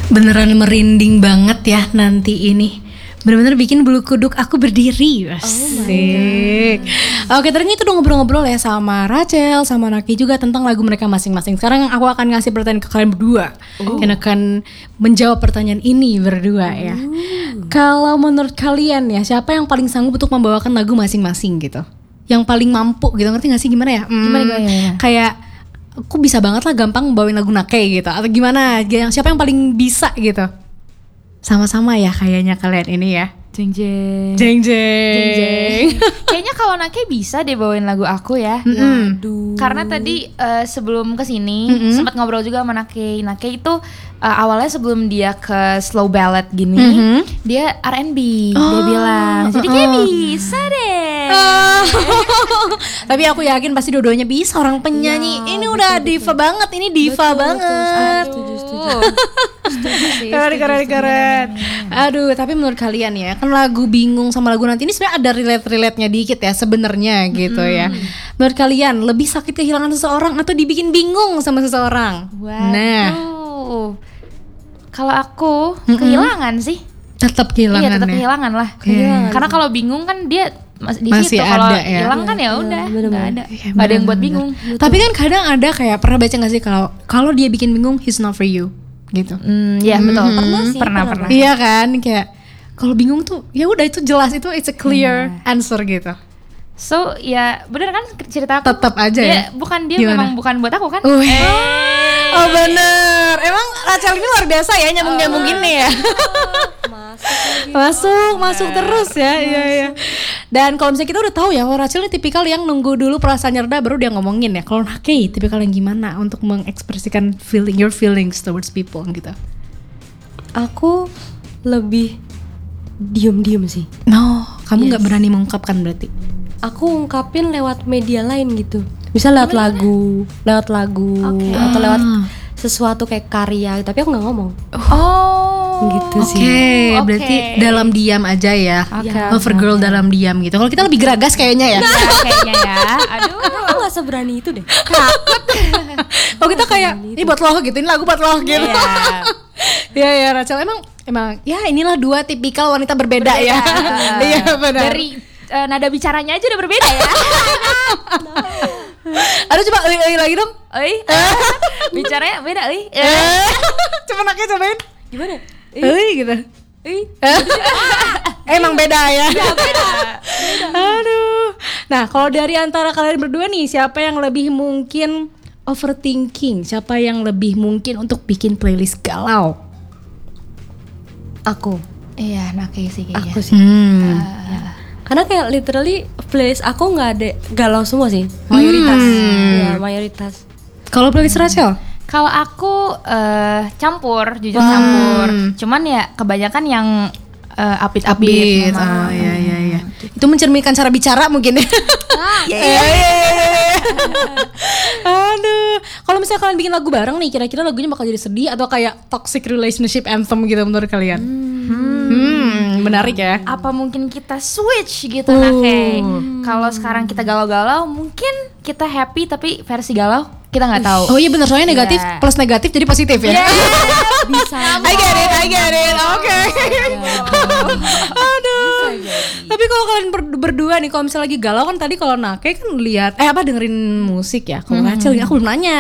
Beneran merinding banget ya nanti ini. Bener-bener bikin bulu kuduk aku berdiri. Asik. Oke, ternyata itu udah ngobrol-ngobrol ya sama Rachel, sama Naki juga tentang lagu mereka masing-masing. Sekarang aku akan ngasih pertanyaan ke kalian berdua. Kalian akan menjawab pertanyaan ini berdua ya. Kalau menurut kalian ya, siapa yang paling sanggup untuk membawakan lagu masing-masing gitu? Yang paling mampu gitu, ngerti gak sih gimana ya? Gimana? Kayak aku bisa banget lah gampang bawain lagu Nake gitu. Atau gimana? Siapa yang paling bisa gitu? Sama-sama ya kayaknya kalian ini ya. Jeng jeng. Jeng jeng. Kayaknya kalau Nake bisa deh bawain lagu aku ya. Mm-mm. Karena tadi sebelum kesini sempat ngobrol juga sama Nake. Nake itu awalnya sebelum dia ke slow ballad gini, dia R&B. Dia bilang, jadi kayak bisa deh. Tapi aku yakin pasti dua-duanya bisa, orang penyanyi. Ini udah diva banget, ini diva banget. Keren. Aduh, tapi menurut kalian ya, kan lagu Bingung sama lagu Nanti ini sebenarnya ada relate-nya dikit ya sebenarnya gitu ya. Menurut kalian lebih sakit kehilangan seseorang atau dibikin bingung sama seseorang? Waduh. Nah, kalau aku kehilangan sih. tetap kehilangan. Iya, tetap ya? kehilangan lah. Kehilangan. Karena kalau bingung kan dia di Masih situ. Kalau ada ya? hilang kan ya udah, nggak ada. Iya, Nggak ada yang buat bener-bener. bingung. Tapi kan kadang ada kayak pernah baca nggak sih kalau dia bikin bingung, he's not for you gitu. Iya betul. Pernah. Iya kan, kayak kalau bingung tuh ya udah itu jelas, itu it's a clear answer gitu. So ya bener kan cerita aku. Tetap aja ya. Bukan dia Gimana? memang bukan buat aku kan. Oh bener, emang Rachel ini luar biasa ya nyambung gini ya. Masuk terus ya, iya. Dan kalau misalnya kita udah tahu ya, Rachel ini tipikal yang nunggu dulu perasaan reda baru dia ngomongin ya. Kalau Nake tipikal yang gimana untuk mengekspresikan your feelings towards people gitu. Aku lebih diem sih. No, kamu nggak berani mengungkapkan berarti. Aku ungkapin lewat media lain gitu. Bisa lewat lagu atau lewat sesuatu kayak karya, tapi aku nggak ngomong. Gitu sih. Oke, berarti dalam diam aja ya. Lover girl dalam diam gitu. Kalau kita lebih geragas kayaknya ya. Kayaknya ya. Aduh. Aku nggak seberani itu deh. Kalau kita kayak ini buat lo gitu, ini lagu buat lo gitu. Iya, Rachel emang ya inilah dua tipikal wanita berbeda ya. Iya benar. Dari nada bicaranya aja udah berbeda ya. Ada coba lagi dong. Bicaranya beda, Coba Nake cobain. Gimana? Gitu. Emang beda ya. Beda. Aduh. Nah, kalau dari antara kalian berdua nih, siapa yang lebih mungkin overthinking? Siapa yang lebih mungkin untuk bikin playlist galau? Aku. Iya, Nake sih kayaknya. Aku sih. Karena kayak literally playlist aku nggak ada galau semua sih, mayoritas. Ya, mayoritas. Kalau playlist Rachel? Kalau aku campur, jujur campur. Cuman ya kebanyakan yang upbeat. Oh iya. Itu mencerminkan cara bicara mungkin ya. Iya. Aduh, kalau misalnya kalian bikin lagu bareng nih, kira-kira lagunya bakal jadi sedih atau kayak toxic relationship anthem gitu menurut kalian? Menarik ya. Apa mungkin kita switch gitu Nake? Kalau sekarang kita galau-galau, mungkin kita happy tapi versi galau kita nggak tahu. Oh iya benar, soalnya negatif plus negatif jadi positif ya. Bisa. I get it. Oke. Aduh. Tapi kalau kalian berdua nih, kalau misalnya lagi galau kan tadi kalau Nake kan lihat dengerin musik ya. Kalau Rachel aku belum nanya.